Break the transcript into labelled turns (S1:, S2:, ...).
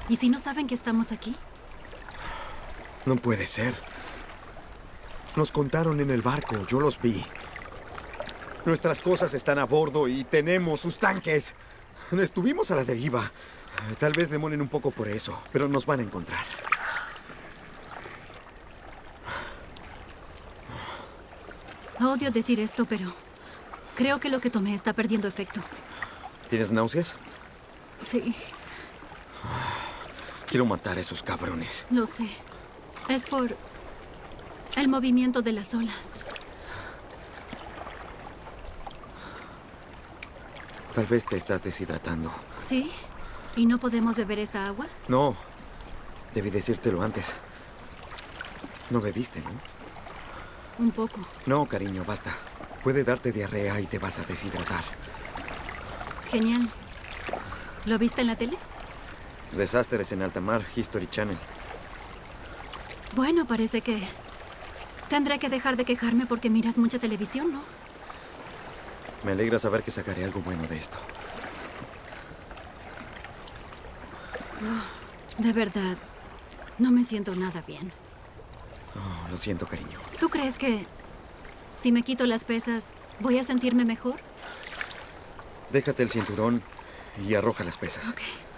S1: ¿Y si no saben que estamos aquí?
S2: No puede ser. Nos contaron en el barco, yo los vi. Nuestras cosas están a bordo y tenemos sus tanques. Estuvimos a la deriva. Tal vez demoren un poco por eso, pero nos van a encontrar.
S1: Odio decir esto, pero creo que lo que tomé está perdiendo efecto.
S2: ¿Tienes náuseas?
S1: Sí,
S2: Quiero matar a esos cabrones.
S1: lo sé. Es por el movimiento de las olas.
S2: Tal vez te estás deshidratando.
S1: ¿Sí? ¿Y no podemos beber esta agua?
S2: No. Debí decírtelo antes. No bebiste, ¿no?
S1: Un poco.
S2: No, cariño, basta. Puede darte diarrea y te vas a deshidratar.
S1: Genial. ¿Lo viste en la tele?
S2: Desastres en alta mar, History Channel.
S1: Bueno, parece que tendré que dejar de quejarme porque miras mucha televisión, ¿no?
S2: Me alegra saber que sacaré algo bueno de esto.
S1: De verdad, no me siento nada bien.
S2: Oh, lo siento, cariño.
S1: ¿Tú crees que si me quito las pesas voy a sentirme mejor?
S2: Déjate el cinturón y arroja las pesas.
S1: Ok.